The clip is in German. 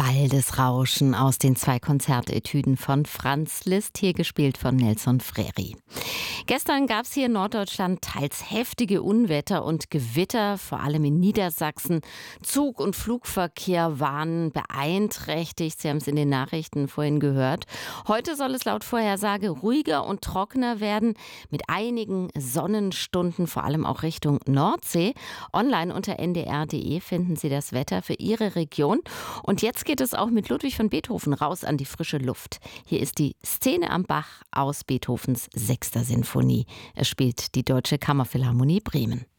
Waldesrauschen aus den 2 Konzertetüden von Franz Liszt, hier gespielt von Nelson Frery. Gestern gab es hier in Norddeutschland teils heftige Unwetter und Gewitter, vor allem in Niedersachsen. Zug- und Flugverkehr waren beeinträchtigt. Sie haben es in den Nachrichten vorhin gehört. Heute soll es laut Vorhersage ruhiger und trockener werden, mit einigen Sonnenstunden, vor allem auch Richtung Nordsee. Online unter ndr.de finden Sie das Wetter für Ihre Region. Und jetzt geht es auch mit Ludwig van Beethoven raus an die frische Luft. Hier ist die Szene am Bach aus Beethovens 6. Sinfonie. Er spielt die Deutsche Kammerphilharmonie Bremen.